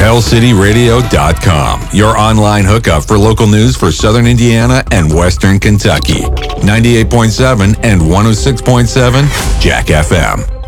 HellCityRadio.com, your online hookup for local news for Southern Indiana and Western Kentucky. 98.7 and 106.7 Jack FM.